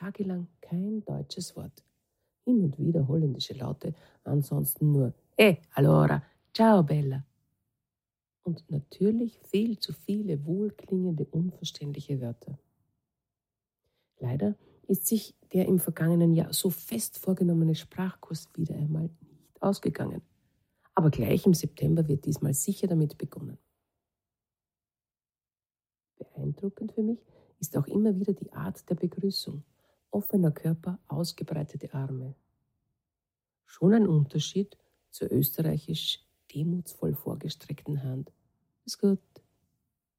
tagelang kein deutsches Wort. Hin und wieder holländische Laute, ansonsten nur allora, ciao Bella. Und natürlich viel zu viele wohlklingende, unverständliche Wörter. Leider ist sich der im vergangenen Jahr so fest vorgenommene Sprachkurs wieder einmal nicht ausgegangen. Aber gleich im September wird diesmal sicher damit begonnen. Beeindruckend für mich ist auch immer wieder die Art der Begrüßung. Offener Körper, ausgebreitete Arme. Schon ein Unterschied zur österreichisch demutsvoll vorgestreckten Hand. Ist gut.